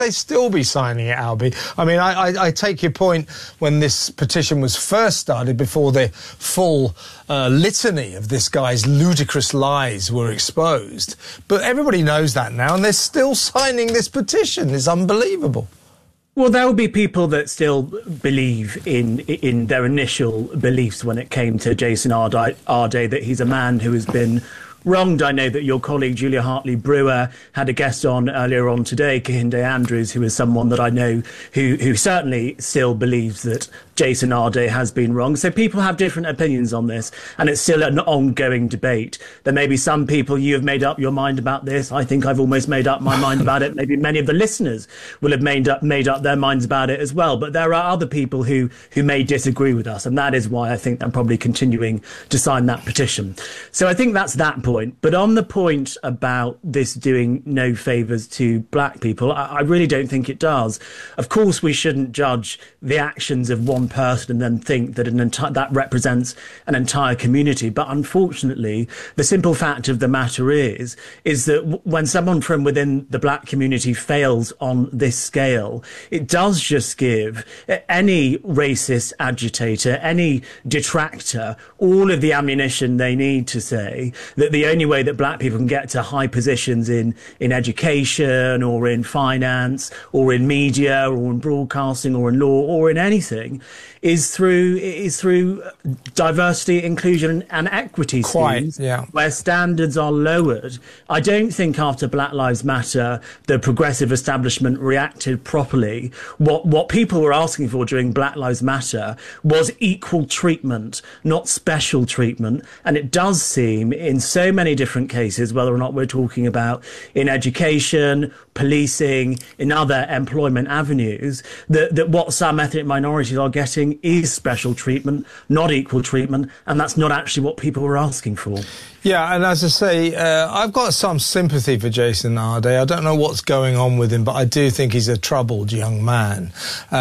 They still be signing it, Albie. I mean, I take your point when this petition was first started, before the full litany of this guy's ludicrous lies were exposed. But everybody knows that now, and they're still signing this petition. It's unbelievable. Well, there will be people that still believe in their initial beliefs when it came to Jason Arday, that he's a man who has been wronged. I know that your colleague Julia Hartley-Brewer had a guest on earlier on today, Kehinde Andrews, who is someone that I know who certainly still believes that Jason Arday has been wrong. So people have different opinions on this, and it's still an ongoing debate. There may be some people, you have made up your mind about this. I think I've almost made up my mind about it. Maybe many of the listeners will have made up their minds about it as well. But there are other people who may disagree with us, and that is why I think they're probably continuing to sign that petition. So I think that's that point. But on the point about this doing no favours to black people, I really don't think it does. Of course, we shouldn't judge the actions of one person and then think that that represents an entire community. But unfortunately, the simple fact of the matter is that when someone from within the black community fails on this scale, it does just give any racist agitator, any detractor, all of the ammunition they need to say that the only way that black people can get to high positions in education or in finance or in media or in broadcasting or in law or in anything is through diversity, inclusion and equity schemes, where standards are lowered. I don't think after Black Lives Matter, the progressive establishment reacted properly. What people were asking for during Black Lives Matter was equal treatment, not special treatment. And it does seem in so many different cases, whether or not we're talking about in education, policing, in other employment avenues, that what some ethnic minorities are getting is special treatment, not equal treatment, and that's not actually what people were asking for. Yeah, and as I say, I've got some sympathy for Jason Arday. I don't know what's going on with him, but I do think he's a troubled young man.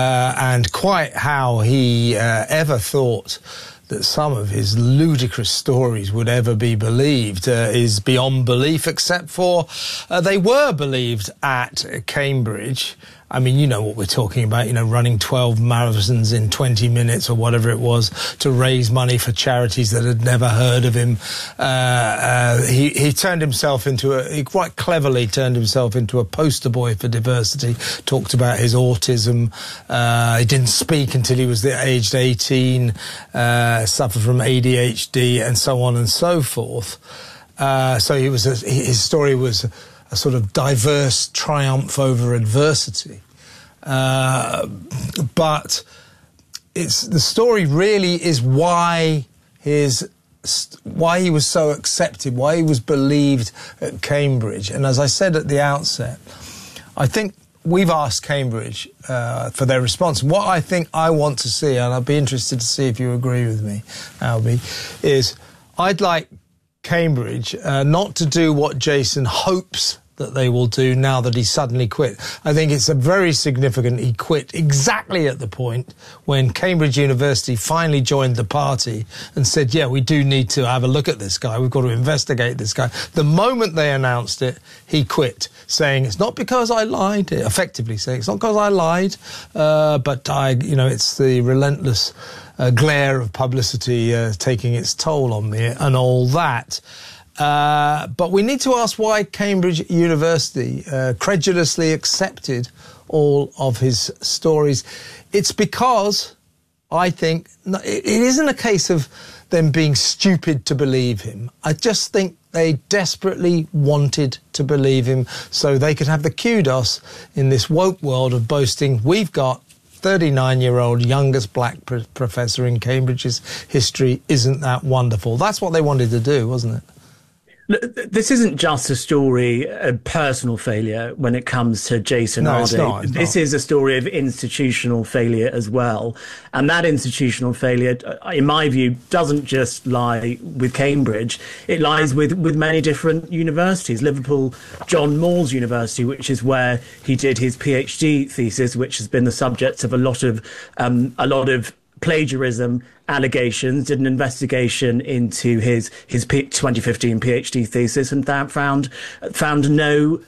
And quite how he ever thought that some of his ludicrous stories would ever be believed is beyond belief, except for they were believed at Cambridge. I mean, you know what we're talking about, you know, running 12 marathons in 20 minutes or whatever it was to raise money for charities that had never heard of him. He turned himself he quite cleverly turned himself into a poster boy for diversity, talked about his autism. He didn't speak until he was aged 18, suffered from ADHD and so on and so forth. So his story was a sort of diverse triumph over adversity. But the story really is why he was so accepted, why he was believed at Cambridge. And as I said at the outset, I think we've asked Cambridge for their response. What I think I want to see, and I'll be interested to see if you agree with me, Albie, is I'd like Cambridge not to do what Jason hopes that they will do now that he suddenly quit. I think it's a very significant he quit exactly at the point when Cambridge University finally joined the party and said, yeah, we do need to have a look at this guy. We've got to investigate this guy. The moment they announced it, he quit, saying, it's not because I lied, effectively saying, it's not because I lied, but it's the relentless glare of publicity taking its toll on me and all that. But we need to ask why Cambridge University credulously accepted all of his stories. It's because I think it isn't a case of them being stupid to believe him. I just think they desperately wanted to believe him so they could have the kudos in this woke world of boasting, we've got 39-year-old youngest black professor in Cambridge's history. Isn't that wonderful? That's what they wanted to do, wasn't it? This isn't just a story of personal failure when it comes to Jason Arday. This is a story of institutional failure as well. And that institutional failure, in my view, doesn't just lie with Cambridge. It lies with many different universities. Liverpool John Moores University, which is where he did his PhD thesis, which has been the subject of a lot of plagiarism allegations, did an investigation into his 2015 PhD thesis, and found no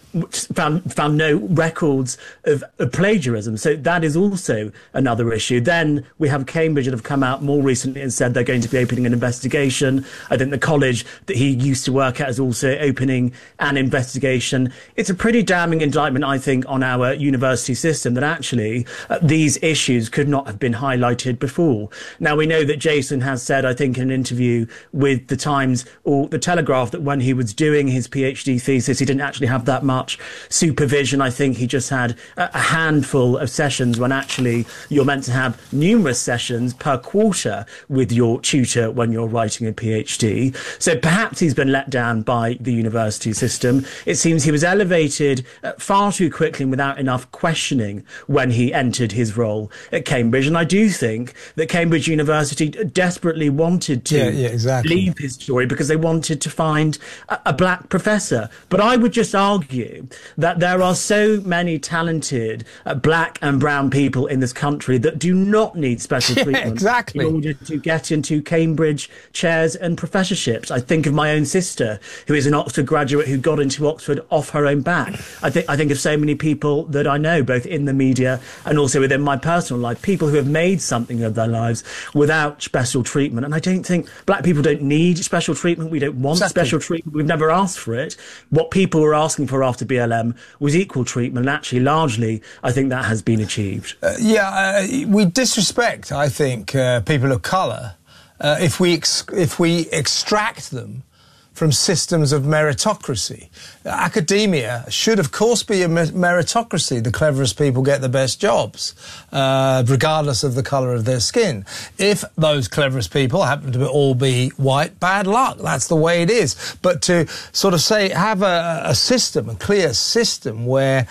records of plagiarism. So that is also another issue. Then we have Cambridge that have come out more recently and said they're going to be opening an investigation. I think the college that he used to work at is also opening an investigation. It's a pretty damning indictment, I think, on our university system that actually these issues could not have been highlighted before. Now, we know that Jason has said, I think, in an interview with The Times or The Telegraph, that when he was doing his PhD thesis, he didn't actually have that much supervision. I think he just had a handful of sessions when actually you're meant to have numerous sessions per quarter with your tutor when you're writing a PhD. So perhaps he's been let down by the university system. It seems he was elevated far too quickly and without enough questioning when he entered his role at Cambridge. And I do think that Cambridge University desperately wanted to leave his story because they wanted to find a black professor. But I would just argue that there are so many talented black and brown people in this country that do not need special treatment in order to get into Cambridge chairs and professorships. I think of my own sister, who is an Oxford graduate who got into Oxford off her own back. I think of so many people that I know, both in the media and also within my personal life, people who have made something of their lives without special treatment. And I don't think black people don't need special treatment. We don't want special treatment. We've never asked for it. What people were asking for after BLM was equal treatment. And actually, largely, I think that has been achieved. We disrespect, I think, people of colour if we extract them from systems of meritocracy. Academia should, of course, be a meritocracy. The cleverest people get the best jobs, regardless of the colour of their skin. If those cleverest people happen to all be white, bad luck. That's the way it is. But to sort of say, have a system, a clear system,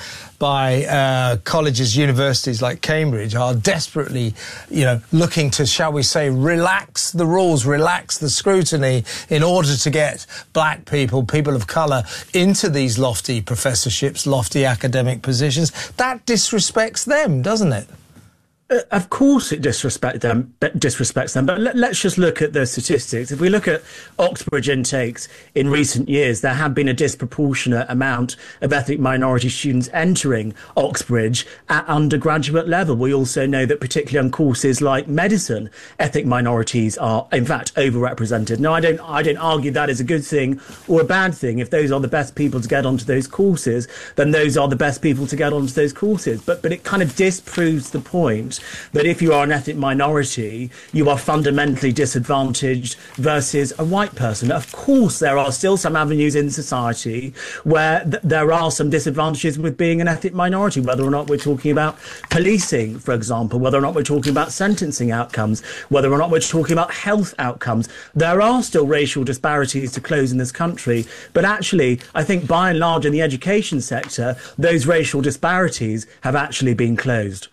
whereby colleges, universities like Cambridge are desperately, looking to, shall we say, relax the rules, relax the scrutiny in order to get black people, people of colour, into these lofty professorships, lofty academic positions. That disrespects them, doesn't it? Of course it disrespects them, but let's just look at the statistics. If we look at Oxbridge intakes in recent years, there have been a disproportionate amount of ethnic minority students entering Oxbridge at undergraduate level. We also know that particularly on courses like medicine, ethnic minorities are in fact overrepresented. Now, I don't argue that is a good thing or a bad thing. If those are the best people to get onto those courses, then those are the best people to get onto those courses. But it kind of disproves the point that if you are an ethnic minority, you are fundamentally disadvantaged versus a white person. Of course, there are still some avenues in society where there are some disadvantages with being an ethnic minority, whether or not we're talking about policing, for example, whether or not we're talking about sentencing outcomes, whether or not we're talking about health outcomes. There are still racial disparities to close in this country, but actually, I think by and large in the education sector, those racial disparities have actually been closed.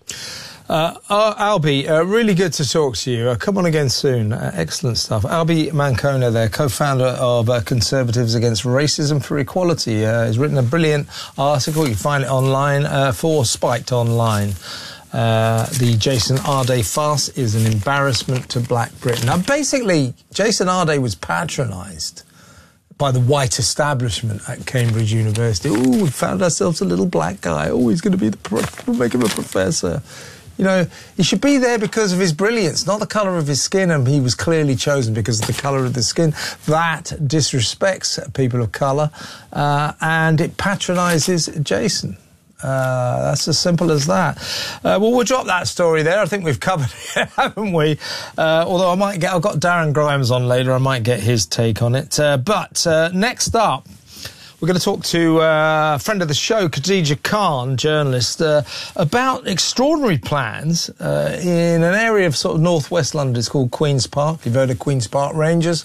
Albie, really good to talk to you. Come on again soon. Excellent stuff. Albie Mancona there, co-founder of Conservatives Against Racism for Equality. He's written a brilliant article. You can find it online for Spiked Online. The Jason Arday farce is an embarrassment to Black Britain. Now, basically, Jason Arday was patronised by the white establishment at Cambridge University. Oh, we found ourselves a little black guy. Oh, he's going to be we'll make him a professor. He should be there because of his brilliance, not the colour of his skin, and he was clearly chosen because of the colour of the skin. That disrespects people of colour, and it patronises Jason. That's as simple as that. We'll drop that story there. I think we've covered it, haven't we? Although I've got Darren Grimes on later. I might get his take on it. But next up, we're going to talk to a friend of the show, Khadija Khan, journalist, about extraordinary plans in an area of sort of northwest London. It's called Queen's Park. You've heard of Queen's Park Rangers?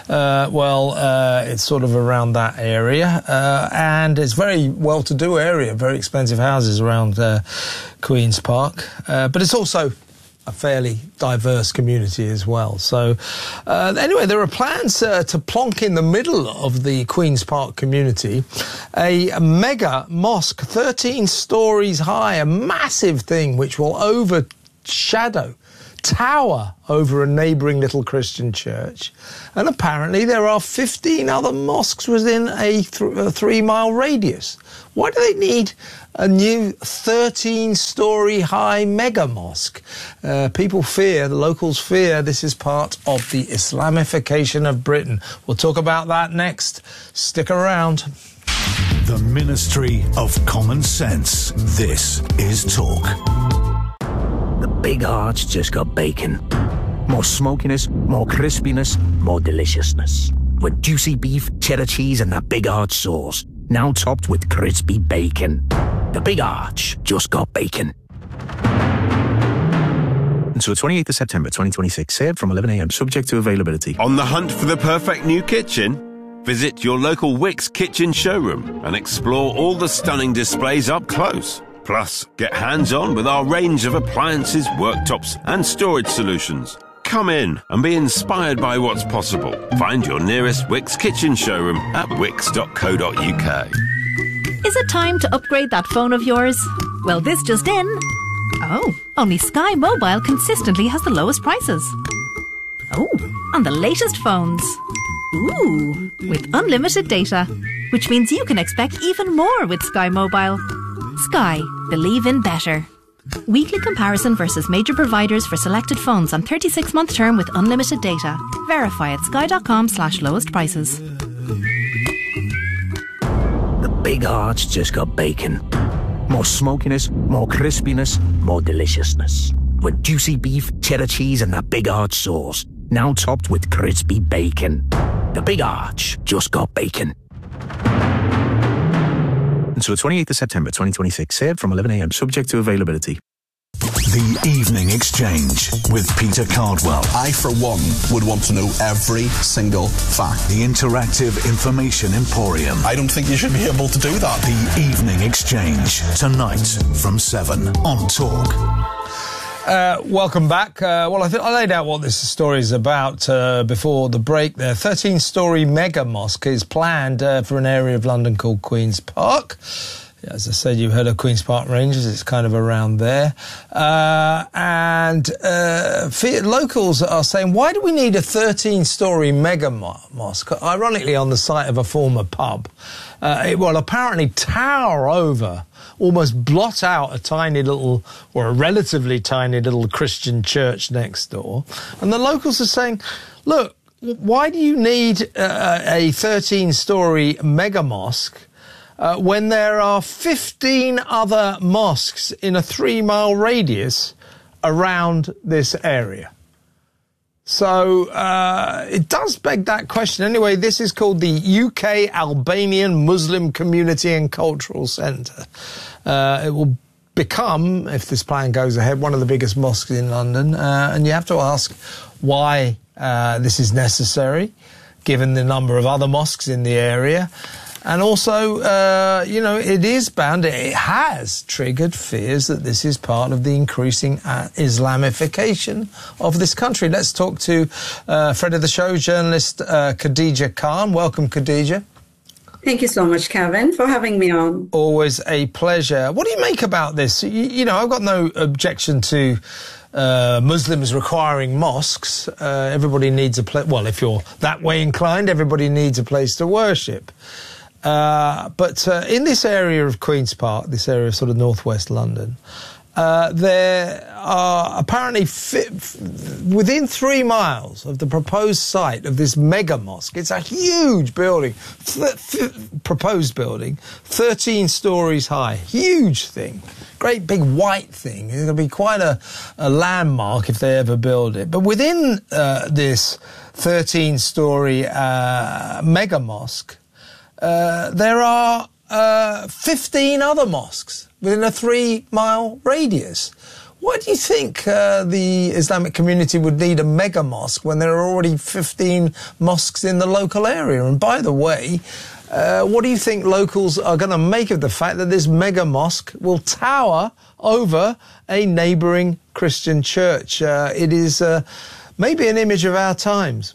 It's sort of around that area. And it's a very well-to-do area, very expensive houses around Queen's Park. But it's also a fairly diverse community as well. So, anyway, there are plans to plonk in the middle of the Queen's Park community a mega mosque, 13 stories high, a massive thing which will overshadow tower over a neighbouring little Christian church. And apparently there are 15 other mosques within a 3-mile radius. Why do they need a new 13-storey high mega mosque? People fear, the locals fear, this is part of the Islamification of Britain. We'll talk about that next. Stick around. The Ministry of Common Sense. This is Talk. The Big Arch just got bacon. More smokiness, more crispiness, more deliciousness. With juicy beef, cheddar cheese and that Big Arch sauce. Now topped with crispy bacon. The Big Arch just got bacon. Until the 28th of September 2026, served from 11 a.m, subject to availability. On the hunt for the perfect new kitchen? Visit your local Wickes kitchen showroom and explore all the stunning displays up close. Plus, get hands-on with our range of appliances, worktops and storage solutions. Come in and be inspired by what's possible. Find your nearest Wickes kitchen showroom at wickes.co.uk. Is it time to upgrade that phone of yours? Well, this just in. Oh, only Sky Mobile consistently has the lowest prices. Oh, on the latest phones. Ooh, with unlimited data, which means you can expect even more with Sky Mobile. Sky, believe in better. Weekly comparison versus major providers for selected phones on 36-month term with unlimited data. Verify at sky.com/lowest prices. The Big Arch just got bacon. More smokiness, more crispiness, more deliciousness. With juicy beef, cheddar cheese and that Big Arch sauce. Now topped with crispy bacon. The Big Arch just got bacon. Until the 28th of September 2026, served from 11 a.m, subject to availability. The Evening Exchange with Peter Cardwell. I, for one, would want to know every single fact. The Interactive Information Emporium. I don't think you should be able to do that. The Evening Exchange, tonight from 7 on Talk. Welcome back. Well, I think I laid out what this story is about before the break there. 13-storey mega mosque is planned for an area of London called Queen's Park. As I said, you've heard of Queen's Park Rangers. It's kind of around there. Locals are saying, why do we need a 13-storey mega mosque? Ironically, on the site of a former pub. It will apparently tower over, almost blot out a tiny little, or a relatively tiny little Christian church next door. And the locals are saying, look, why do you need a 13-storey mega mosque when there are 15 other mosques in a 3-mile radius around this area? So it does beg that question. Anyway, this is called the UK Albanian Muslim Community and Cultural Centre. It will become, if this plan goes ahead, one of the biggest mosques in London. And you have to ask why this is necessary, given the number of other mosques in the area. And also, it is bound, it has triggered fears that this is part of the increasing Islamification of this country. Let's talk to friend of the show, journalist Khadija Khan. Welcome, Khadija. Thank you so much, Kevin, for having me on. Always a pleasure. What do you make about this? I've got no objection to Muslims requiring mosques. Everybody needs a place. Well, if you're that way inclined, everybody needs a place to worship. But in this area of Queen's Park, this area of sort of northwest London, there are apparently within 3 miles of the proposed site of this mega mosque. It's a huge building, proposed building, 13 stories high, huge thing, great big white thing. It's going to be quite a landmark if they ever build it. But within this 13-story mega mosque, there are 15 other mosques within a 3-mile radius. Why do you think the Islamic community would need a mega mosque when there are already 15 mosques in the local area? And by the way, what do you think locals are going to make of the fact that this mega mosque will tower over a neighbouring Christian church? It is maybe an image of our times.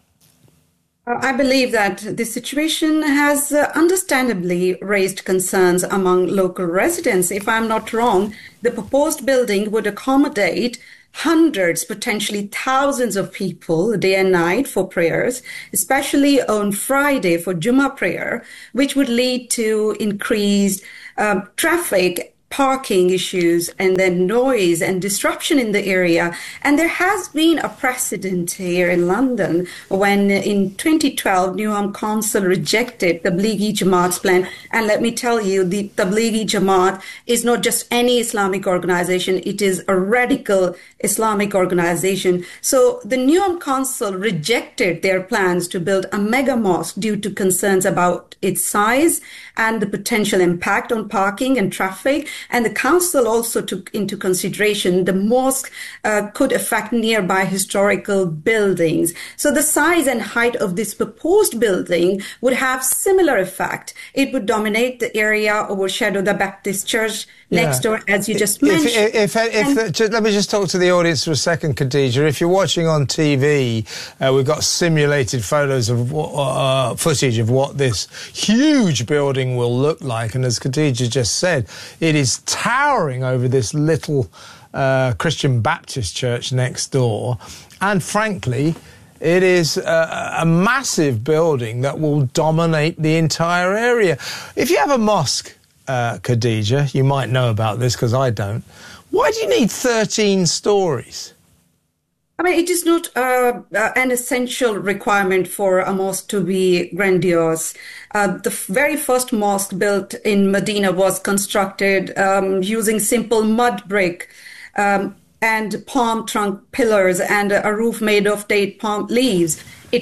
I believe that this situation has understandably raised concerns among local residents. If I'm not wrong, the proposed building would accommodate hundreds, potentially thousands of people day and night for prayers, especially on Friday for Jummah prayer, which would lead to increased traffic, parking issues, and then noise and disruption in the area. And there has been a precedent here in London when in 2012 Newham Council rejected the Tablighi Jamaat's plan. And let me tell you, the Tablighi Jamaat is not just any Islamic organization, it is a radical Islamic organization. So the Newham Council rejected their plans to build a mega mosque due to concerns about its size and the potential impact on parking and traffic. And the council also took into consideration the mosque could affect nearby historical buildings. So the size and height of this proposed building would have similar effect. It would dominate the area, overshadow the Baptist church next door, as you just mentioned. Let me just talk to the audience for a second, Khadija. If you're watching on TV, we've got simulated photos of footage of what this huge building will look like. And as Khadija just said, it is towering over this little Christian Baptist church next door. And frankly, it is a massive building that will dominate the entire area. If you have a mosque, Khadija, you might know about this because I don't. Why do you need 13 stories? I mean, it is not an essential requirement for a mosque to be grandiose. The very first mosque built in Medina was constructed using simple mud brick and palm trunk pillars and a roof made of date palm leaves.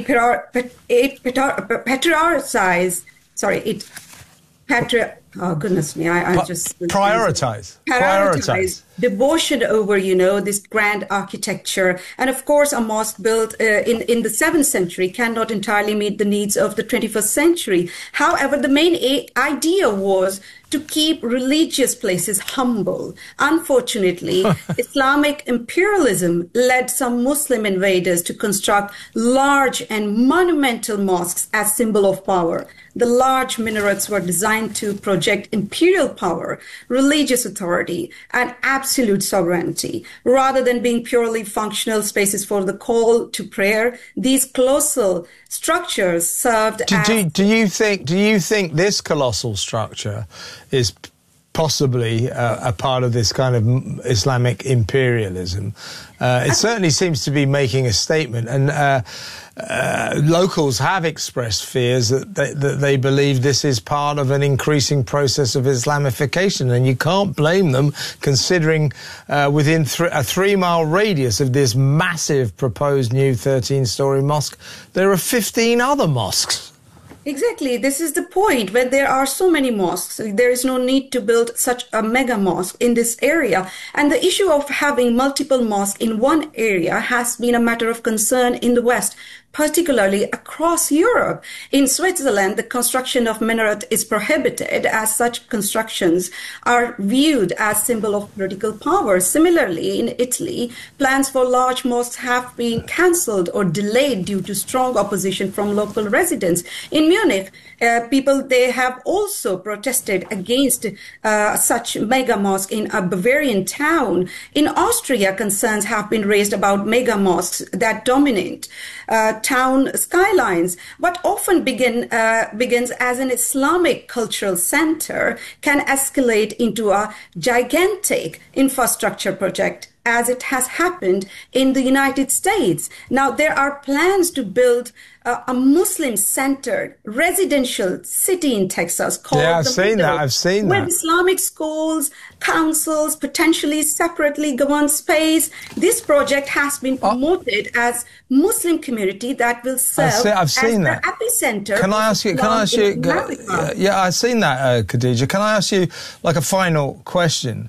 Prioritize devotion over, this grand architecture. And of course, a mosque built in the 7th century cannot entirely meet the needs of the 21st century. However, the main idea was to keep religious places humble. Unfortunately, Islamic imperialism led some Muslim invaders to construct large and monumental mosques as symbol of power. The large minarets were designed to project imperial power, religious authority, and absolute sovereignty. Rather than being purely functional spaces for the call to prayer, these colossal structures served as... Do you think this colossal structure is possibly a part of this kind of Islamic imperialism? It certainly seems to be making a statement, and locals have expressed fears that they believe this is part of an increasing process of Islamification, and you can't blame them, considering within a 3-mile radius of this massive proposed new 13-story mosque, there are 15 other mosques. Exactly. This is the point. When there are so many mosques, there is no need to build such a mega mosque in this area. And the issue of having multiple mosques in one area has been a matter of concern in the West, particularly across Europe. In Switzerland, the construction of minaret is prohibited, as such constructions are viewed as symbol of political power. Similarly, in Italy, plans for large mosques have been cancelled or delayed due to strong opposition from local residents. In Munich, they have also protested against such mega mosque in a Bavarian town. In Austria, concerns have been raised about mega mosques that dominate town skylines. What often begins as an Islamic cultural center can escalate into a gigantic infrastructure project, as it has happened in the United States. Now, there are plans to build a Muslim-centered residential city in Texas called I've seen that. With Islamic schools, councils, potentially separately governed space. This project has been promoted as Muslim community that will serve as the epicenter. Can I ask you? Yeah, I've seen that, Khadija. Can I ask you, like, a final question?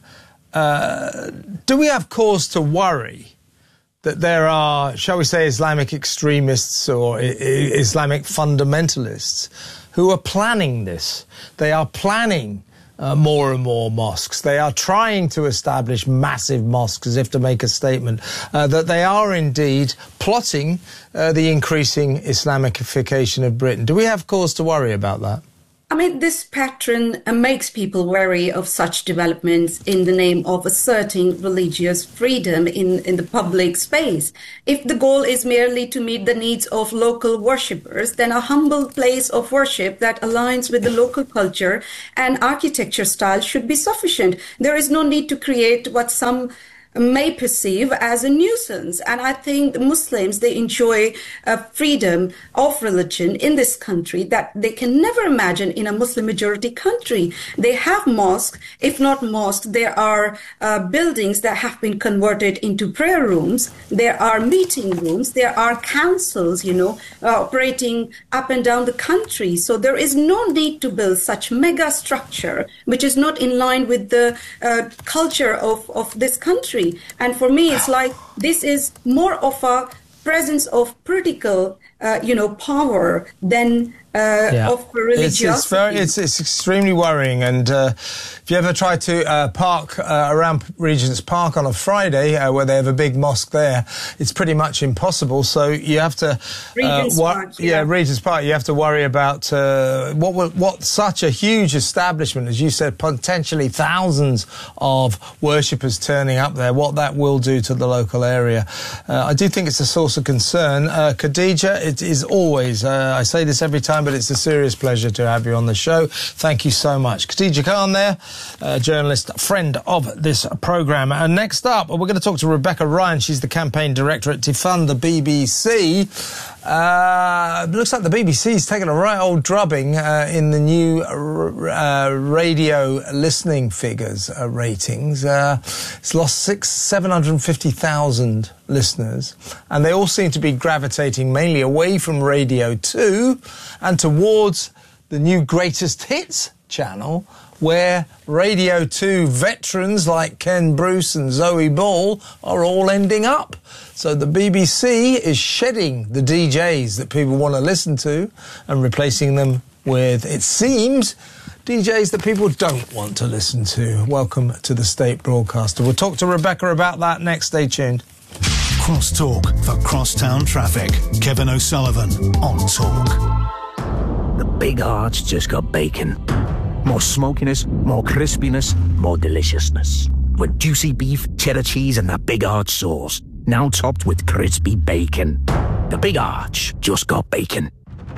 Do we have cause to worry that there are, shall we say, Islamic extremists or Islamic fundamentalists who are planning this? They are planning more and more mosques. They are trying to establish massive mosques as if to make a statement that they are indeed plotting the increasing Islamicification of Britain. Do we have cause to worry about that? I mean, this pattern makes people wary of such developments in the name of asserting religious freedom in the public space. If the goal is merely to meet the needs of local worshippers, then a humble place of worship that aligns with the local culture and architecture style should be sufficient. There is no need to create what some may perceive as a nuisance. And I think the Muslims, they enjoy freedom of religion in this country that they can never imagine in a Muslim majority country. They have mosques. If not mosques, there are buildings that have been converted into prayer rooms. There are meeting rooms. There are councils, operating up and down the country. So there is no need to build such mega structure, which is not in line with the culture of this country. And for me, it's like this is more of a presence of political, power than of religiosity. It's extremely worrying. And if you ever try to park around Regent's Park on a Friday, where they have a big mosque there, it's pretty much impossible. So you have to Regent's Park. You have to worry about what such a huge establishment, as you said, potentially thousands of worshippers turning up there. What that will do to the local area, I do think it's a source of concern. Khadija, it is always. I say this every time, but it's a serious pleasure to have you on the show. Thank you so much. Khadija Khan there, journalist, friend of this programme. And next up, we're going to talk to Rebecca Ryan. She's the campaign director at Defund the BBC. It looks like the BBC's taken a right old drubbing in the new radio listening figures ratings. It's lost 750,000 listeners, and they all seem to be gravitating mainly away from Radio 2 and towards the new Greatest Hits channel, where Radio 2 veterans like Ken Bruce and Zoe Ball are all ending up. So the BBC is shedding the DJs that people want to listen to and replacing them with, it seems, DJs that people don't want to listen to. Welcome to the state broadcaster. We'll talk to Rebecca about that next. Stay tuned. Crosstalk for crosstown traffic. Kevin O'Sullivan on Talk. The big arch just got bacon. More smokiness, more crispiness, more deliciousness. With juicy beef, cheddar cheese and that big arch sauce. Now topped with crispy bacon. The big arch just got bacon.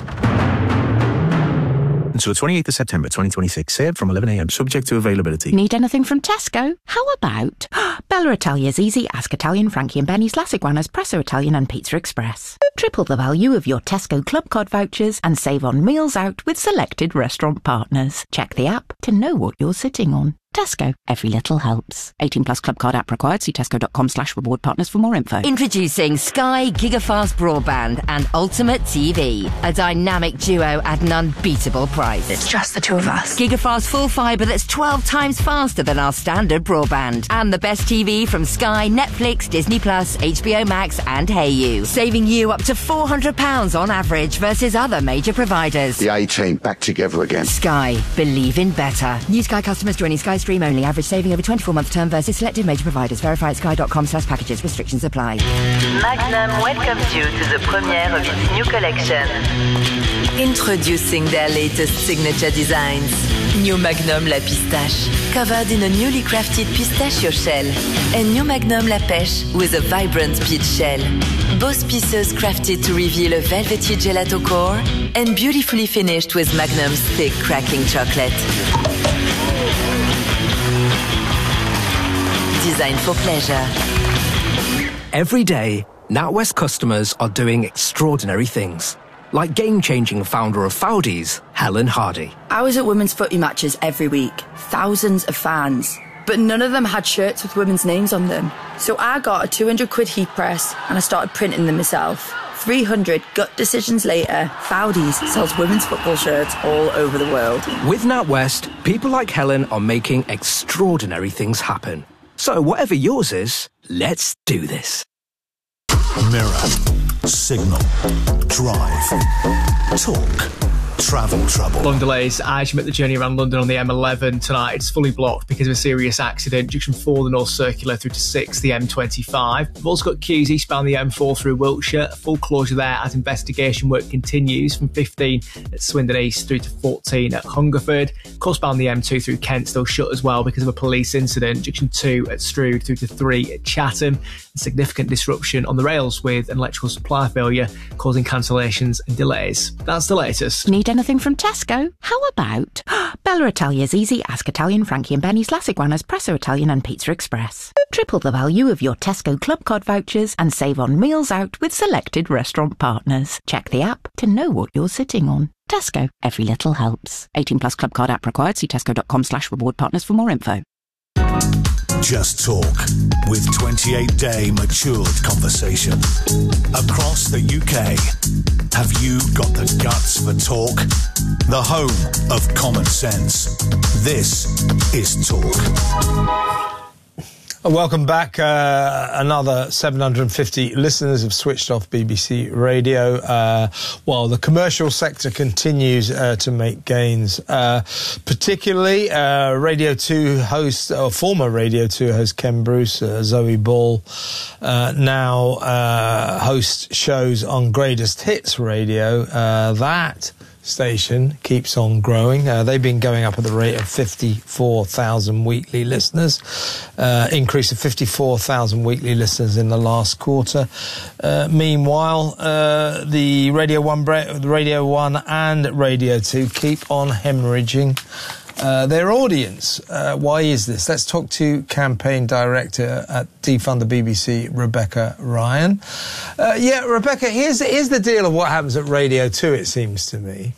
Until 28th of September 2026. Served from 11 a.m. Subject to availability. Need anything from Tesco? How about Bella Italia's Easy, Ask Italian, Frankie and Benny's, Las Iguanas, Presso Italian and Pizza Express. Triple the value of your Tesco Club Card vouchers and save on meals out with selected restaurant partners. Check the app to know what you're sitting on. Tesco. Every little helps. 18 plus Club Card app required. See tesco.com/reward partners for more info. Introducing Sky Gigafast Broadband and Ultimate TV. A dynamic duo at an unbeatable price. It's just the two of us. Gigafast full fibre that's 12 times faster than our standard broadband. And the best TV from Sky, Netflix, Disney Plus, HBO Max and Hayu. Saving you up to £400 on average versus other major providers. The A-Team back together again. Sky. Believe in better. New Sky customers joining Sky Stream only. Average saving over 24-month term versus selected major providers. Verify at sky.com/packages. Restrictions apply. Magnum welcomes you to the premiere of its new collection. Introducing their latest signature designs. New Magnum La Pistache, covered in a newly crafted pistachio shell. And New Magnum La Pêche with a vibrant peach shell. Both pieces crafted to reveal a velvety gelato core and beautifully finished with Magnum's thick cracking chocolate. Designed for pleasure. Every day, NatWest customers are doing extraordinary things. Like game-changing founder of Foudies, Helen Hardy. I was at women's footy matches every week. Thousands of fans. But none of them had shirts with women's names on them. So I got a 200 quid heat press and I started printing them myself. 300 gut decisions later, Foudies sells women's football shirts all over the world. With NatWest, people like Helen are making extraordinary things happen. So whatever yours is, let's do this. Mirror, Signal, Drive, Talk. travel trouble. Long delays as you make the journey around London on the M11 tonight. It's fully blocked because of a serious accident. Junction 4, the North Circular, through to 6, the M25. We've also got queues eastbound the M4 through Wiltshire. Full closure there as investigation work continues from 15 at Swindon East through to 14 at Hungerford. Coastbound the M2 through Kent still shut as well because of a police incident. Junction 2 at Strood through to 3 at Chatham. Significant disruption on the rails with an electrical supply failure causing cancellations and delays. That's the latest. Need anything from Tesco? How about Bella Italia's Easy Ask Italian, Frankie and Benny's, La Iguana's, Presso Italian and Pizza Express. Triple the value of your Tesco Club Card vouchers and save on meals out with selected restaurant partners. Check the app to know what you're sitting on. Tesco, every little helps. 18 plus Club Card app required. See tesco.com/reward partners for more info. Just Talk, with 28-day matured conversation. Across the UK, have you got the guts for talk? The home of common sense. This is Talk. Welcome back. Another 750 listeners have switched off BBC Radio while the commercial sector continues to make gains. Particularly Radio 2 host, or former Radio 2 host Ken Bruce, Zoe Ball, now host shows on Greatest Hits Radio. That station keeps on growing. They've been going up at the rate of 54,000 weekly listeners, increase of 54,000 weekly listeners in the last quarter. Meanwhile, the Radio 1 and Radio 2 keep on hemorrhaging their audience. Why is this? Let's talk to campaign director at Defund the BBC, Rebecca Ryan. Rebecca, here's the deal of what happens at Radio 2, it seems to me.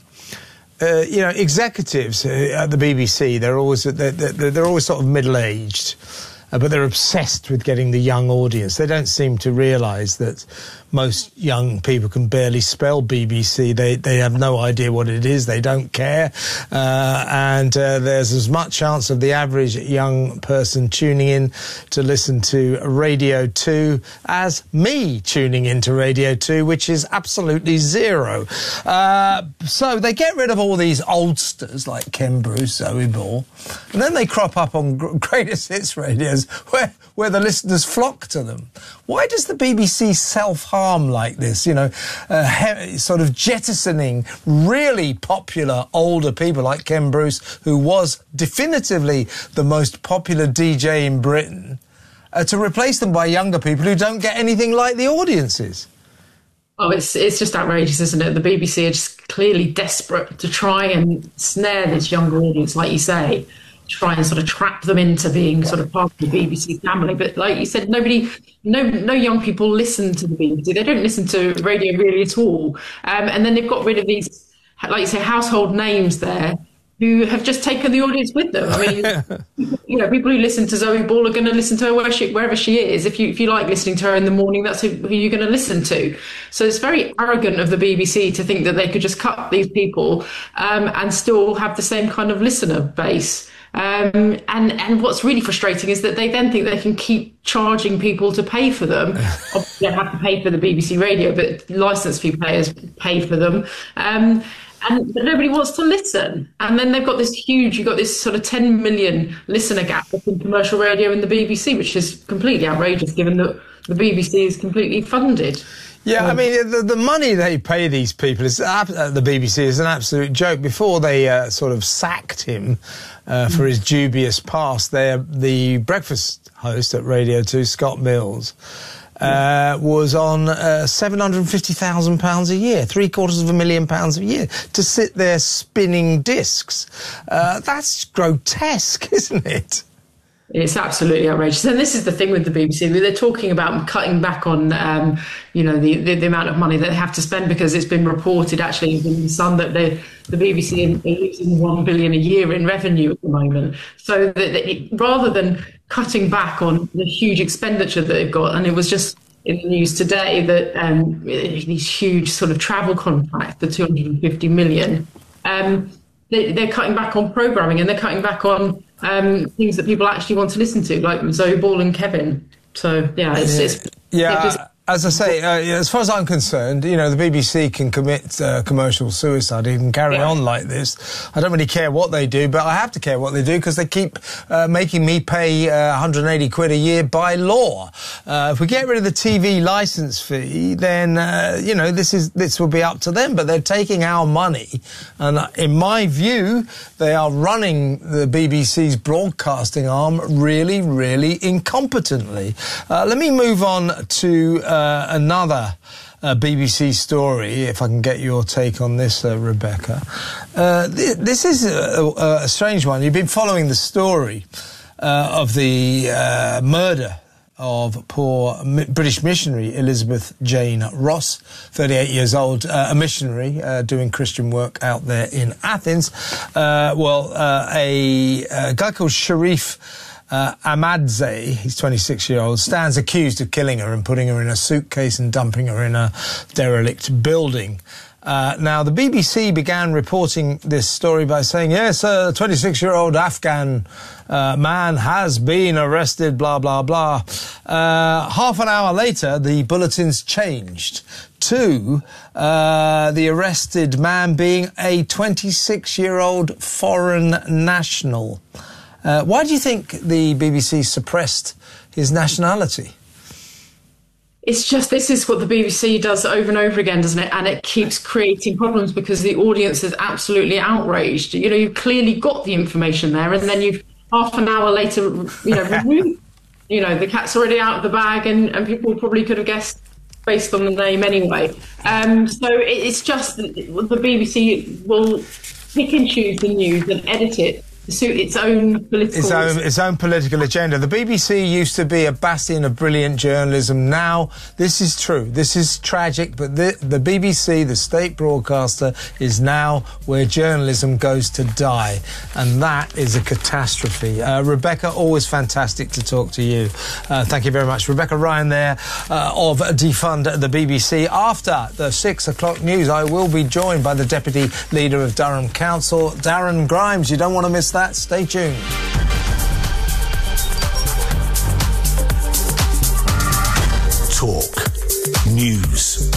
Executives at the BBC, they're always sort of middle-aged, but they're obsessed with getting the young audience. They don't seem to realise that most young people can barely spell BBC. They have no idea what it is. They don't care. And there's as much chance of the average young person tuning in to listen to Radio 2 as me tuning into Radio 2, which is absolutely zero. So they get rid of all these oldsters like Ken Bruce, Zoe Ball, and then they crop up on Greatest Hits radios where the listeners flock to them. Why does the BBC self-harm like this? Sort of jettisoning really popular older people like Ken Bruce, who was definitively the most popular DJ in Britain, to replace them by younger people who don't get anything like the audiences. Oh, it's just outrageous, isn't it? The BBC are just clearly desperate to try and snare this younger audience, like you say, try and sort of trap them into being sort of part of the BBC family. But like you said, no young people listen to the BBC. They don't listen to radio really at all. And then they've got rid of these, like you say, household names there who have just taken the audience with them. I mean, people who listen to Zoe Ball are going to listen to her wherever she is. If you like listening to her in the morning, that's who you're going to listen to. So it's very arrogant of the BBC to think that they could just cut these people and still have the same kind of listener base. And what's really frustrating is that they then think they can keep charging people to pay for them. Obviously, they have to pay for the BBC Radio, but licence fee payers pay for them. But nobody wants to listen. And then they've got you've got this sort of 10 million listener gap between commercial radio and the BBC, which is completely outrageous given that the BBC is completely funded. Yeah, I mean, the money they pay these people at the BBC is an absolute joke. Before they sort of sacked him for his dubious past, the breakfast host at Radio 2, Scott Mills, was on £750,000 a year, £750,000 a year, to sit there spinning discs. That's grotesque, isn't it? It's absolutely outrageous. And this is the thing with the BBC. They're talking about cutting back on, the amount of money that they have to spend, because it's been reported actually in the Sun that the BBC are losing $1 billion a year in revenue at the moment. So that rather than cutting back on the huge expenditure that they've got, and it was just in the news today that these huge sort of travel contracts, the 250 million, they're cutting back on programming, and they're cutting back on things that people actually want to listen to, like Zoe Ball and Kevin. So, as I say, as far as I'm concerned, the BBC can commit commercial suicide. They can carry on like this. I don't really care what they do, but I have to care what they do because they keep making me pay 180 quid a year by law. If we get rid of the TV licence fee, then, this will be up to them. But they're taking our money. And in my view, they are running the BBC's broadcasting arm really, really incompetently. Let me move on to another BBC story, if I can get your take on this, Rebecca. This is a strange one. You've been following the story of the murder of poor British missionary Elizabeth Jane Ross, 38 years old, a missionary doing Christian work out there in Athens. A guy called Sharif Ahmadze, he's 26-year-old, stands accused of killing her and putting her in a suitcase and dumping her in a derelict building. Now, the BBC began reporting this story by saying, yes, a 26-year-old Afghan man has been arrested, blah, blah, blah. Half an hour later, the bulletins changed to the arrested man being a 26-year-old foreign national. Why do you think the BBC suppressed his nationality? It's just, this is what the BBC does over and over again, doesn't it? And it keeps creating problems because the audience is absolutely outraged. You've clearly got the information there, and then you've half an hour later, removed, the cat's already out of the bag, and people probably could have guessed based on the name anyway. So it's just the BBC will pick and choose the news and edit it to suit its own political agenda. The BBC used to be a bastion of brilliant journalism. Now, this is true. This is tragic, but the BBC, the state broadcaster, is now where journalism goes to die, and that is a catastrophe. Rebecca, always fantastic to talk to you. Thank you very much. Rebecca Ryan there of Defund the BBC. After the 6 o'clock news, I will be joined by the Deputy Leader of Durham Council, Darren Grimes. You don't want to miss that. Stay tuned. Talk. News.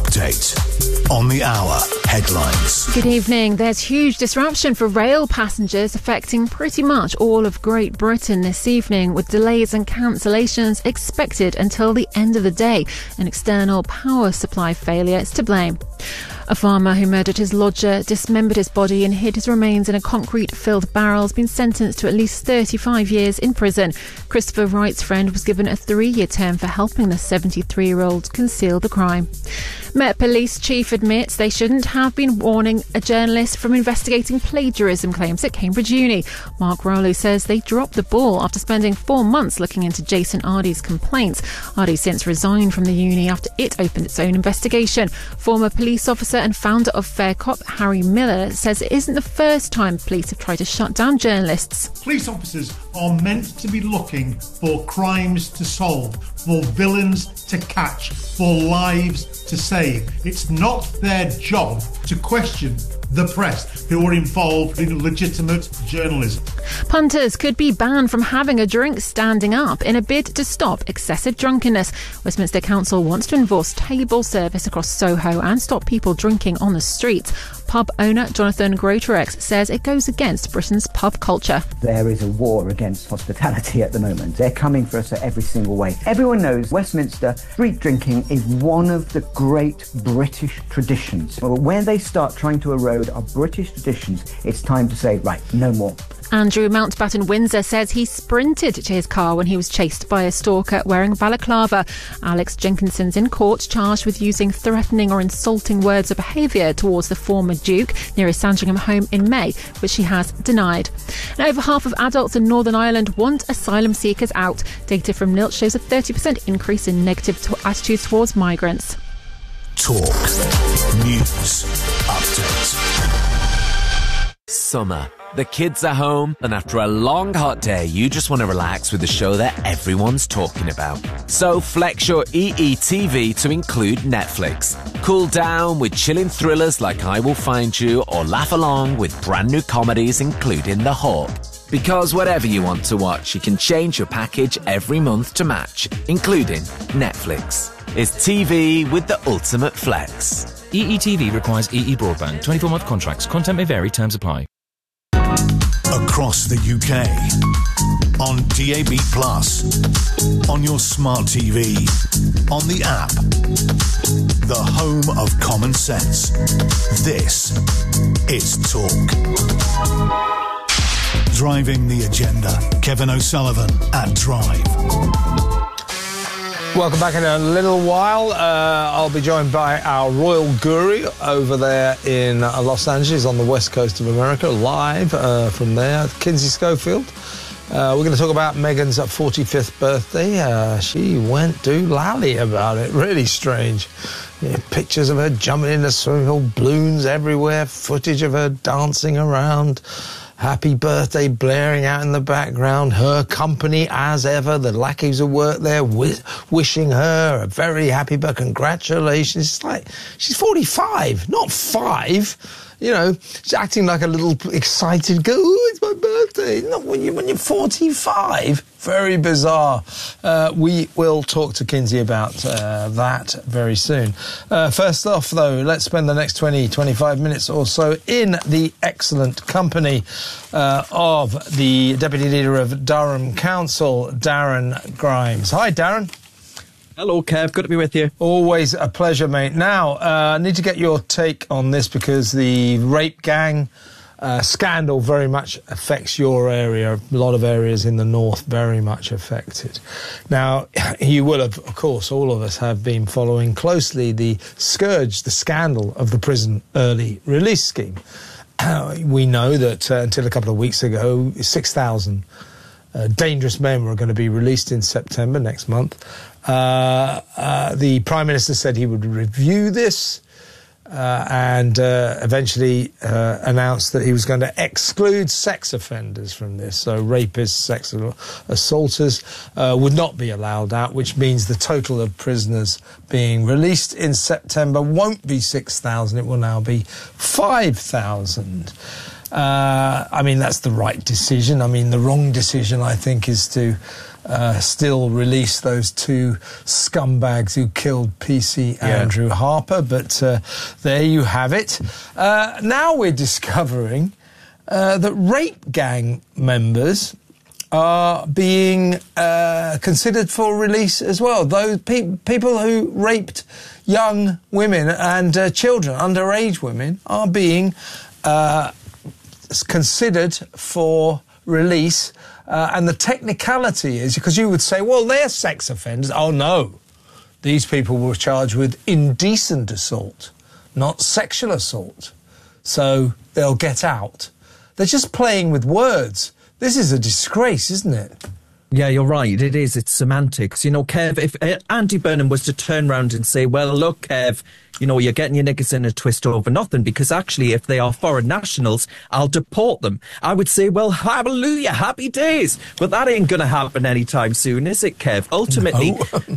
Update. On the hour. Headlines. Good evening. There's huge disruption for rail passengers affecting pretty much all of Great Britain this evening, with delays and cancellations expected until the end of the day. An external power supply failure is to blame. A farmer who murdered his lodger, dismembered his body and hid his remains in a concrete-filled barrel has been sentenced to at least 35 years in prison. Christopher Wright's friend was given a 3-year term for helping the 73-year-old conceal the crime. Met Police Chief admits they shouldn't have been warning a journalist from investigating plagiarism claims at Cambridge Uni. Mark Rowley says they dropped the ball after spending 4 months looking into Jason Ardey's complaints. Ardey since resigned from the uni after it opened its own investigation. Former police officer and founder of Faircop, Harry Miller, says it isn't the first time police have tried to shut down journalists. Police officers are meant to be looking for crimes to solve, for villains to catch, for lives to save. It's not their job to question the press who are involved in legitimate journalism. Punters could be banned from having a drink standing up in a bid to stop excessive drunkenness. Westminster Council wants to enforce table service across Soho and stop people drinking on the streets. Pub owner Jonathan Groterex says it goes against Britain's pub culture. There is a war against hospitality at the moment. They're coming for us at every single way. Everyone knows Westminster street drinking is one of the great British traditions. Well, when they start trying to erode our British traditions, it's time to say, right, no more. Andrew Mountbatten Windsor says he sprinted to his car when he was chased by a stalker wearing balaclava. Alex Jenkinson's in court charged with using threatening or insulting words or behaviour towards the former Duke near his Sandringham home in May, which he has denied. And over half of adults in Northern Ireland want asylum seekers out. Data from NILT shows a 30% increase in negative attitudes towards migrants. Talk. News. Update. Summer. The kids are home, and after a long hot day, you just want to relax with the show that everyone's talking about. So flex your EETV to include Netflix. Cool down with chilling thrillers like I Will Find You, or laugh along with brand new comedies including The Hawk. Because whatever you want to watch, you can change your package every month to match, including Netflix. is TV with the ultimate flex. EETV requires EE broadband. 24-month contracts. Content may vary. Terms apply. Across the UK, on DAB+, on your smart TV, on the app, the home of common sense. This is Talk. Driving the agenda. Kevin O'Sullivan at Drive. Welcome back in a little while. I'll be joined by our royal guru over there in Los Angeles on the west coast of America, live from there, Kinsey Schofield. We're going to talk about Meghan's 45th birthday. She went doolally about it. Really strange. Pictures of her jumping in the swimming pool, balloons everywhere, footage of her dancing around. Happy birthday blaring out in the background. Her company, as ever, the lackeys who work there wishing her a very happy birthday. Congratulations. It's like, she's 45, not 5. You know, she's acting like a little excited girl. Oh, it's my birthday. Not when you're 45. Very bizarre. We will talk to Kinsey about that very soon. First off, though, let's spend the next 20-25 minutes or so in the excellent company of the Deputy Leader of Durham Council, Darren Grimes. Hi, Darren. Hello, Kev. Good to be with you. Always a pleasure, mate. Now, I need to get your take on this because the rape gang scandal very much affects your area. A lot of areas in the north very much affected. Now, you will have, of course, all of us have been following closely the scourge, the scandal of the prison early release scheme. We know that until a couple of weeks ago, 6,000 dangerous men were going to be released in September next month. The Prime Minister said he would review this and eventually announced that he was going to exclude sex offenders from this. So rapists, sexual assaulters would not be allowed out, which means the total of prisoners being released in September won't be 6,000. It will now be 5,000. I mean, that's the right decision. I mean, the wrong decision, I think, is to still release those two scumbags who killed PC Andrew Harper. But there you have it. Now we're discovering that rape gang members are being considered for release as well. Those people who raped young women and children, underage women, are being considered for release. And the technicality is, because you would say, well, they're sex offenders. Oh, no. These people were charged with indecent assault, not sexual assault. So they'll get out. They're just playing with words. This is a disgrace, isn't it? Yeah, you're right. It is. It's semantics. You know, Kev, if Andy Burnham was to turn around and say, well, look, Kev, you know, you're getting your niggas in a twist over nothing, because actually, if they are foreign nationals, I'll deport them. I would say, well, hallelujah, happy days. But that ain't going to happen anytime soon, is it, Kev? Ultimately,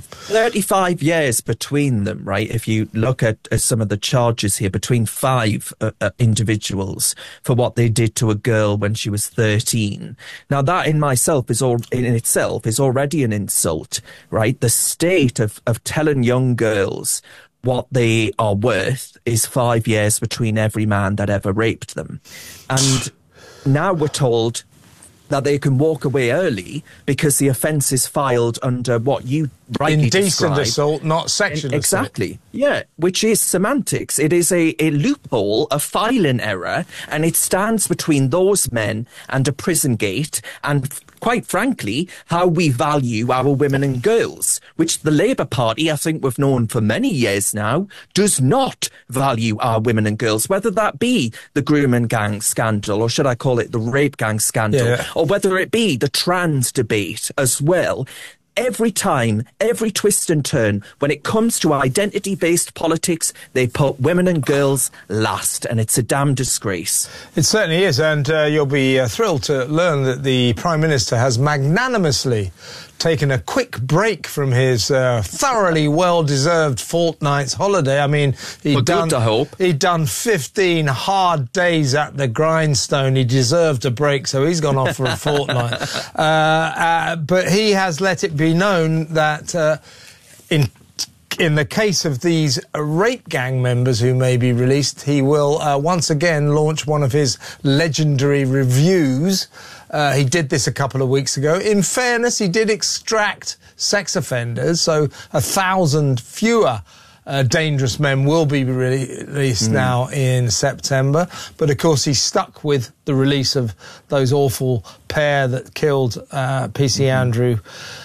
35 years between them, right? If you look at some of the charges here, between 5 individuals for what they did to a girl when she was 13. Now, that in itself is already an insult, right? The state of telling young girls what they are worth is 5 years between every man that ever raped them. And now we're told that they can walk away early because the offence is filed under what you rightly described. Indecent assault, not sexual assault. Exactly. Yeah, which is semantics. It is a loophole, a filing error, and it stands between those men and a prison gate and, quite frankly, how we value our women and girls, which the Labour Party, I think we've known for many years now, does not value our women and girls, whether that be the grooming gang scandal, or should I call it the rape gang scandal, or whether it be the trans debate as well. Every time, every twist and turn, when it comes to identity-based politics, they put women and girls last, and it's a damn disgrace. It certainly is, and you'll be thrilled to learn that the Prime Minister has magnanimously taken a quick break from his thoroughly well-deserved fortnight's holiday. I mean, he'd done 15 hard days at the grindstone. He deserved a break, so he's gone off for a fortnight. But he has let it be known that in the case of these rape gang members who may be released, he will once again launch one of his legendary reviews. He did this a couple of weeks ago. In fairness, he did extract sex offenders, so 1,000 fewer dangerous men will be released now in September. But of course, he's stuck with the release of those awful pair that killed PC Andrew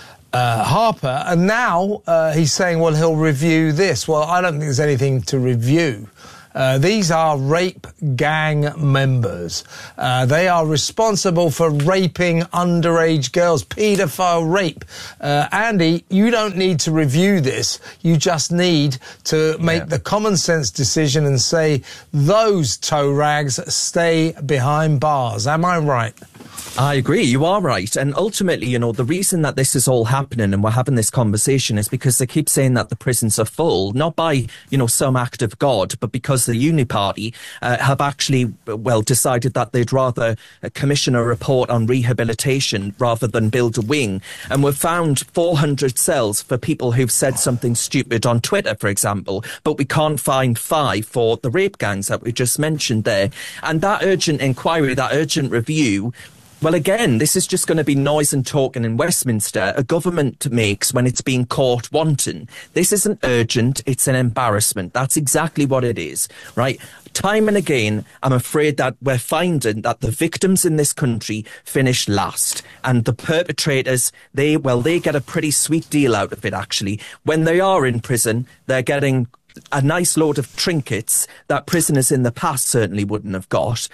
Harper. And now he's saying, well, he'll review this. Well, I don't think there's anything to review. These are rape gang members. They are responsible for raping underage girls, paedophile rape. Andy, you don't need to review this. You just need to make the common sense decision and say those toe rags stay behind bars. Am I right? I agree. You are right. And ultimately, you know, the reason that this is all happening and we're having this conversation is because they keep saying that the prisons are full, not by, you know, some act of God, but because the Uni Party have actually, well, decided that they'd rather commission a report on rehabilitation rather than build a wing. And we've found 400 cells for people who've said something stupid on Twitter, for example, but we can't find 5 for the rape gangs that we just mentioned there. And that urgent inquiry, that urgent review, well, again, this is just going to be noise and talking in Westminster a government makes when it's being caught wanton. This isn't urgent, it's an embarrassment. That's exactly what it is, right? Time and again, I'm afraid that we're finding that the victims in this country finish last. And the perpetrators, they get a pretty sweet deal out of it, actually. When they are in prison, they're getting a nice load of trinkets that prisoners in the past certainly wouldn't have got.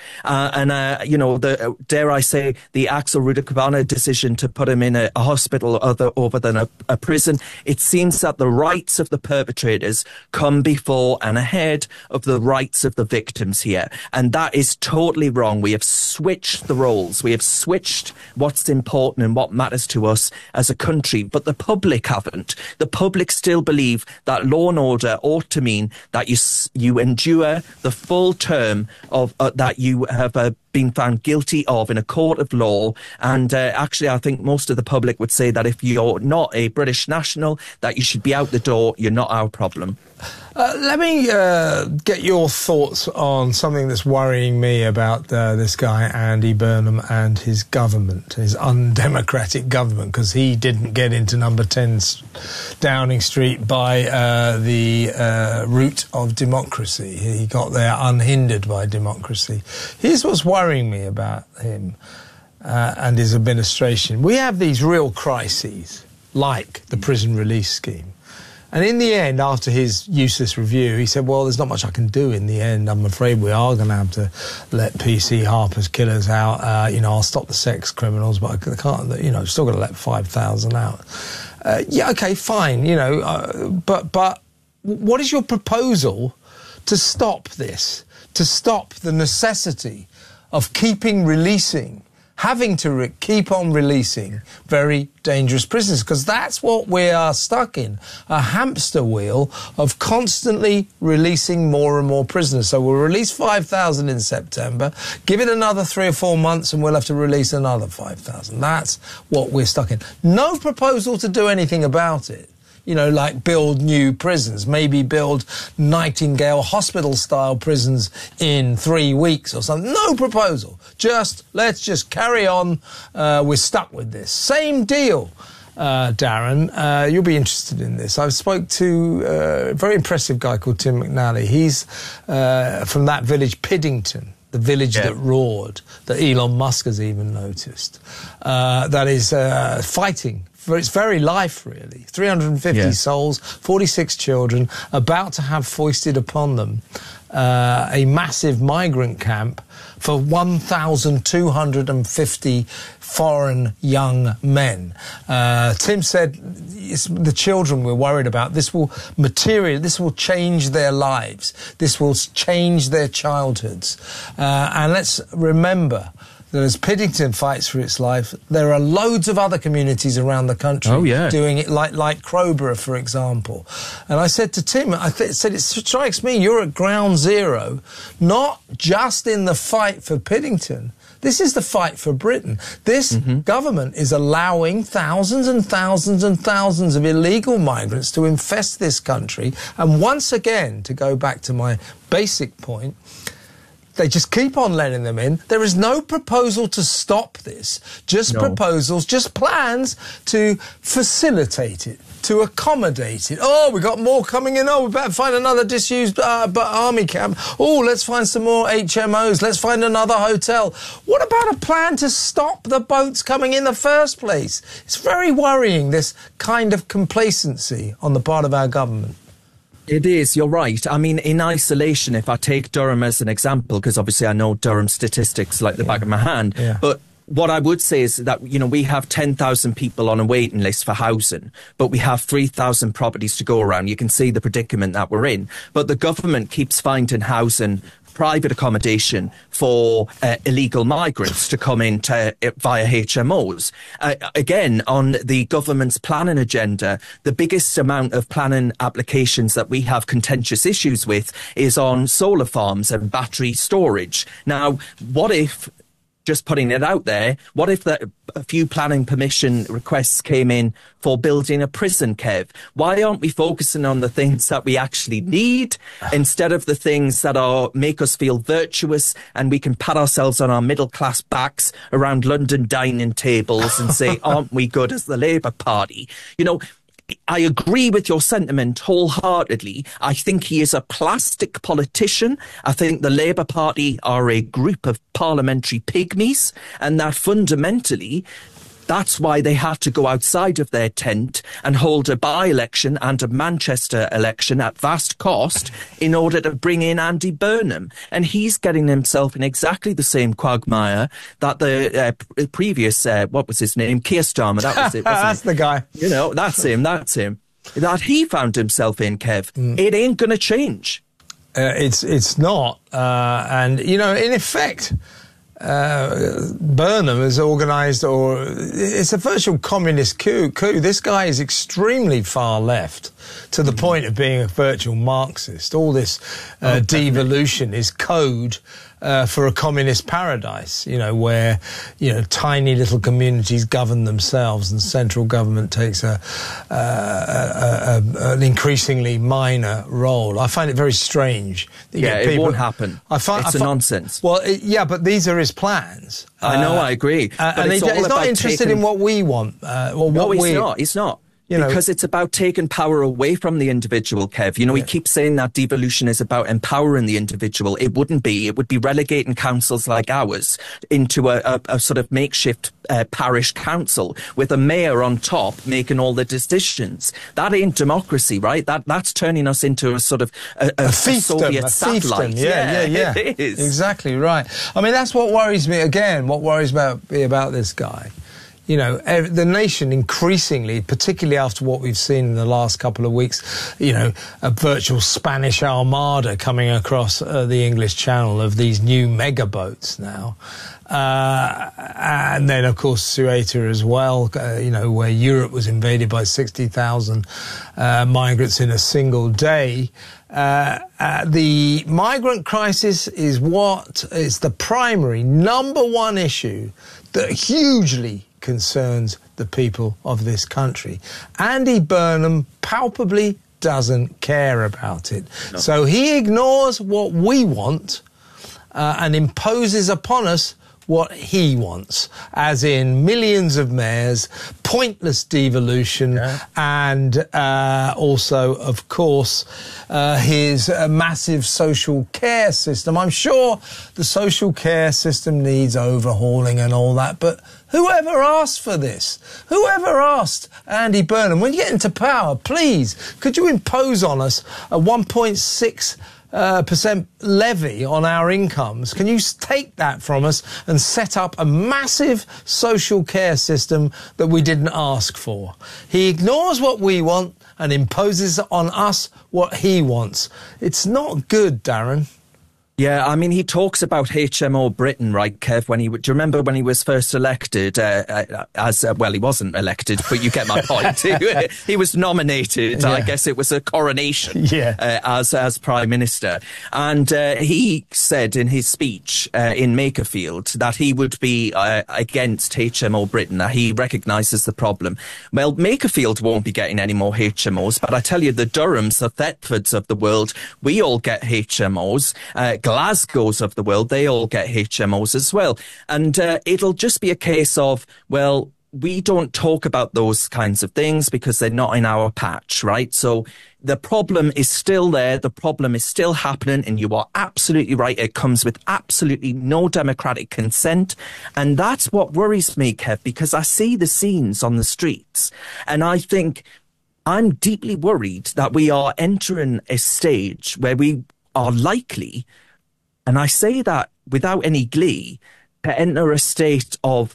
You know, dare I say, the Axel Rudakabana decision to put him in a hospital over than a prison. It seems that the rights of the perpetrators come before and ahead of the rights of the victims here. And that is totally wrong. We have switched the roles. We have switched what's important and what matters to us as a country. But the public haven't. The public still believe that law and order ought to mean that you endure the full term of that you have been found guilty of in a court of law. And actually, I think most of the public would say that if you're not a British national, that you should be out the door. You're not our problem. Let me get your thoughts on something that's worrying me about this guy, Andy Burnham, and his government, his undemocratic government, because he didn't get into number 10 Downing Street by the route of democracy. He got there unhindered by democracy. Here's what's worrying me about him and his administration. We have these real crises, like the prison release scheme. And in the end, after his useless review, he said, well, there's not much I can do in the end. I'm afraid we are going to have to let PC Harper's killers out. You know, I'll stop the sex criminals, but I can't, you know, still got to let 5,000 out. Yeah, okay, fine, you know, but what is your proposal to stop this, to stop the necessity of having to keep on releasing very dangerous prisoners? Because that's what we are stuck in, a hamster wheel of constantly releasing more and more prisoners. So we'll release 5,000 in September, give it another 3 or 4 months and we'll have to release another 5,000. That's what we're stuck in. No proposal to do anything about it. You know, like build new prisons, maybe build Nightingale hospital-style prisons in 3 weeks or something. No proposal. Let's just carry on. We're stuck with this. Same deal, Darren. You'll be interested in this. I spoke to a very impressive guy called Tim McNally. He's from that village, Piddington. The village that roared, that Elon Musk has even noticed. That is fighting for its very life, really. 350 souls, 46 children, about to have foisted upon them a massive migrant camp for 1,250 foreign young men. Tim said it's the children we're worried about. This will change their lives. This will change their childhoods. And let's remember that as Piddington fights for its life, there are loads of other communities around the country doing it, like Crowborough, for example. And I said to Tim, I said, it strikes me you're at ground zero, not just in the fight for Piddington, This is the fight for Britain. This government is allowing thousands and thousands and thousands of illegal migrants to infest this country. And once again, to go back to my basic point, they just keep on letting them in. There is no proposal to stop this, just proposals, just plans to facilitate it, to accommodate it. Oh, we got more coming in. Oh, we better find another disused army camp. Oh, let's find some more HMOs. Let's find another hotel. What about a plan to stop the boats coming in the first place? It's very worrying, this kind of complacency on the part of our government. It is, you're right. I mean, in isolation, if I take Durham as an example, because obviously I know Durham statistics like the back of my hand, but what I would say is that, you know, we have 10,000 people on a waiting list for housing, but we have 3,000 properties to go around. You can see the predicament that we're in. But the government keeps finding housing, private accommodation for illegal migrants to come in via HMOs. Again, on the government's planning agenda, the biggest amount of planning applications that we have contentious issues with is on solar farms and battery storage. Now, what if, just putting it out there, what if a few planning permission requests came in for building a prison, Kev? Why aren't we focusing on the things that we actually need instead of the things that make us feel virtuous and we can pat ourselves on our middle class backs around London dining tables and say, aren't we good as the Labour Party? You know, I agree with your sentiment wholeheartedly. I think he is a plastic politician. I think the Labour Party are a group of parliamentary pygmies, and that fundamentally, that's why they had to go outside of their tent and hold a by-election and a Manchester election at vast cost in order to bring in Andy Burnham. And he's getting himself in exactly the same quagmire that the previous, what was his name? Keir Starmer, that was it, wasn't That's the guy. You know, that's him. That he found himself in, Kev. It ain't going to change. It's not. And, you know, in effect, Burnham has organised, or it's a virtual communist coup. This guy is extremely far left, to the point of being a virtual Marxist. All this devolution is code for a communist paradise, you know, where, you know, tiny little communities govern themselves and central government takes an increasingly minor role. I find it very strange. It won't happen. It's nonsense. Well, but these are his plans. I know, I agree. And he's not interested in what we want. He's not. Because it's about taking power away from the individual, Kev. You know, we keep saying that devolution is about empowering the individual. It wouldn't be. It would be relegating councils like ours into a sort of makeshift parish council with a mayor on top making all the decisions. That ain't democracy, right? That's turning us into a sort of a Soviet satellite. Yeah. It is. Exactly right. I mean, that's what worries me again. What worries me about this guy. You know, the nation increasingly, particularly after what we've seen in the last couple of weeks, you know, a virtual Spanish armada coming across the English Channel of these new mega boats now. And then, of course, Ceuta as well, you know, where Europe was invaded by 60,000 migrants in a single day. The migrant crisis is the primary, number one issue that hugely concerns the people of this country. Andy Burnham palpably doesn't care about it. No. So he ignores what we want and imposes upon us what he wants, as in millions of mayors, pointless devolution, and also, of course, his massive social care system. I'm sure the social care system needs overhauling and all that, but whoever asked for this? Whoever asked Andy Burnham, when you get into power, please, could you impose on us a 1.6% levy on our incomes? Can you take that from us and set up a massive social care system that we didn't ask for? He ignores what we want and imposes on us what he wants. It's not good, Darren. Yeah, I mean, he talks about HMO Britain, right, Kev? Do you remember when he was first elected well, he wasn't elected, but you get my point. He was nominated. Yeah. I guess it was a coronation as Prime Minister. And he said in his speech in Makerfield that he would be against HMO Britain, that he recognises the problem. Well, Makerfield won't be getting any more HMOs, but I tell you, the Durhams, the Thetfords of the world, we all get HMOs. Glasgow's of the world, they all get HMOs as well. And it'll just be a case of, well, we don't talk about those kinds of things because they're not in our patch, right? So the problem is still there. The problem is still happening. And you are absolutely right. It comes with absolutely no democratic consent. And that's what worries me, Kev, because I see the scenes on the streets and I think I'm deeply worried that we are entering a stage where we are likely, and I say that without any glee, to enter a state of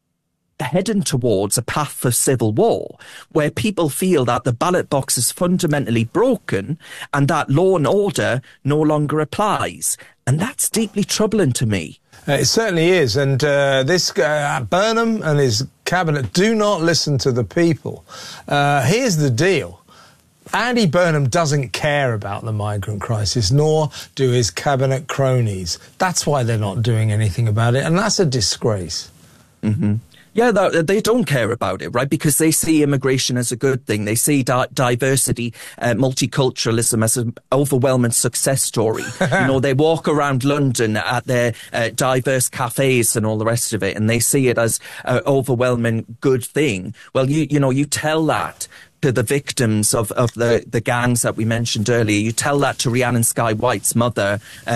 heading towards a path for civil war, where people feel that the ballot box is fundamentally broken and that law and order no longer applies. And that's deeply troubling to me. It certainly is. And this Burnham and his cabinet do not listen to the people. Here's the deal. Andy Burnham doesn't care about the migrant crisis, nor do his cabinet cronies. That's why they're not doing anything about it, and that's a disgrace. Mm-hmm. Yeah, they don't care about it, right? Because they see immigration as a good thing. They see diversity, multiculturalism as an overwhelming success story. You know, they walk around London at their diverse cafes and all the rest of it, and they see it as an overwhelming good thing. Well, you tell that to the victims of the gangs that we mentioned earlier. You tell that to Rhiannon Sky White's mother,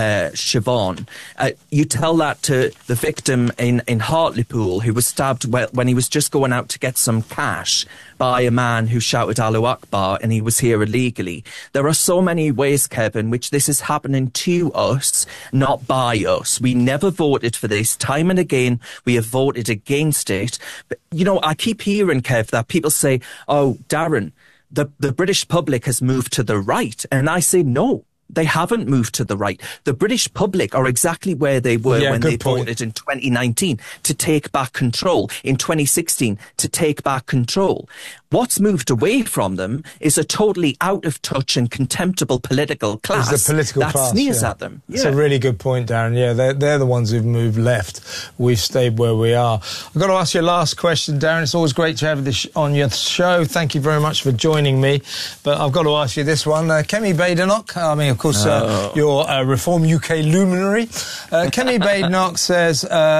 Siobhan. You tell that to the victim in Hartlepool who was stabbed when he was just going out to get some cash by a man who shouted Allahu Akbar and he was here illegally. There are so many ways, Kevin, which this is happening to us, not by us. We never voted for this. Time and again, we have voted against it. But, I keep hearing, Kev, that people say, oh, Darren, the British public has moved to the right. And I say, no. They haven't moved to the right. The British public are exactly where they were when they voted in 2019 to take back control, in 2016 to take back control. What's moved away from them is a totally out of touch and contemptible political class that sneers at them. Yeah. It's a really good point, Darren. Yeah, they're the ones who've moved left. We've stayed where we are. I've got to ask you a last question, Darren. It's always great to have this on your show. Thank you very much for joining me. But I've got to ask you this one. Kemi Badenoch, of course, you're a Reform UK luminary. Kemi Badenoch says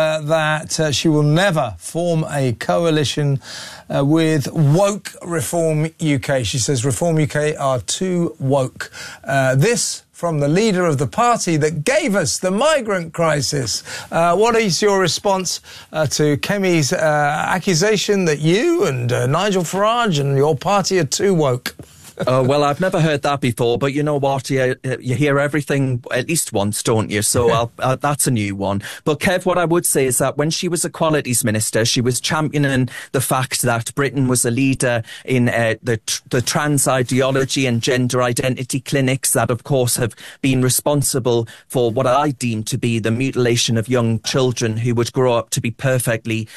that she will never form a coalition with woke Reform UK. She says Reform UK are too woke. This from the leader of the party that gave us the migrant crisis. What is your response to Kemi's accusation that you and Nigel Farage and your party are too woke? Well, I've never heard that before, but you know what? You hear everything at least once, don't you? So that's a new one. But Kev, what I would say is that when she was Equalities Minister, she was championing the fact that Britain was a leader in the trans ideology and gender identity clinics that, of course, have been responsible for what I deem to be the mutilation of young children who would grow up to be perfectly,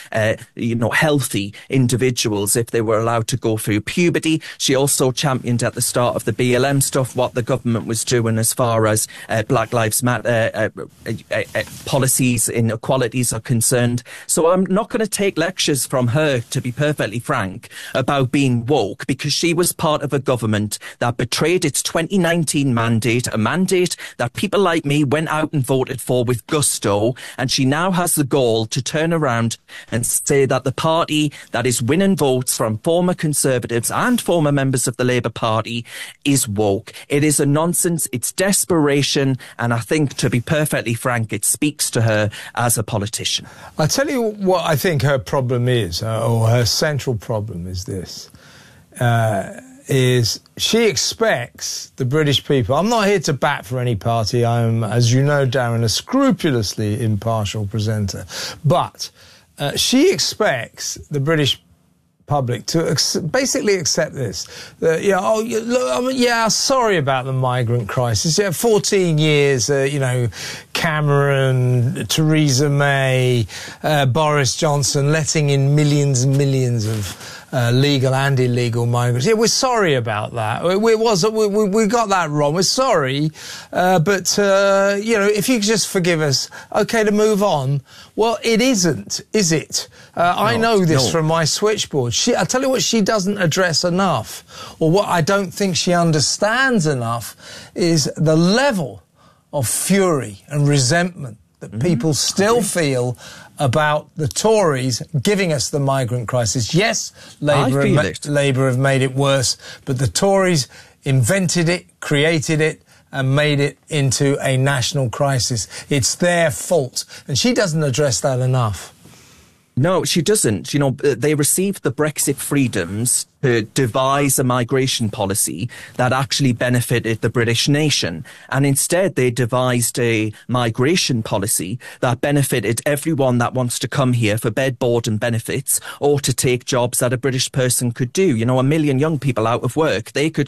healthy individuals if they were allowed to go through puberty. She also championed at the start of the BLM stuff what the government was doing as far as Black Lives Matter policies, inequalities are concerned. So I'm not going to take lectures from her, to be perfectly frank, about being woke, because she was part of a government that betrayed its 2019 mandate, a mandate that people like me went out and voted for with gusto, and she now has the gall to turn around and say that the party that is winning votes from former Conservatives and former members of the Labour Party is woke. It is a nonsense. It's desperation. And I think, to be perfectly frank, it speaks to her as a politician. I'll tell you what I think her problem is, or her central problem is this. Is she expects the British people... I'm not here to bat for any party. I'm, as you know, Darren, a scrupulously impartial presenter. But she expects the British public to basically accept this. Sorry about the migrant crisis. 14 years, Cameron, Theresa May, Boris Johnson letting in millions and millions of legal and illegal migrants. Yeah, we're sorry about that. We got that wrong. We're sorry, but if you could just forgive us, okay, to move on. Well, it isn't, is it? I know this from my switchboard. I'll tell you what she doesn't address enough, or what I don't think she understands enough, is the level of fury and resentment that people still feel about the Tories giving us the migrant crisis. Yes, Labour have made it worse, but the Tories invented it, created it, and made it into a national crisis. It's their fault, and she doesn't address that enough. No, she doesn't. They received the Brexit freedoms to devise a migration policy that actually benefited the British nation. And instead, they devised a migration policy that benefited everyone that wants to come here for bed, board and benefits, or to take jobs that a British person could do. 1 million young people out of work, they could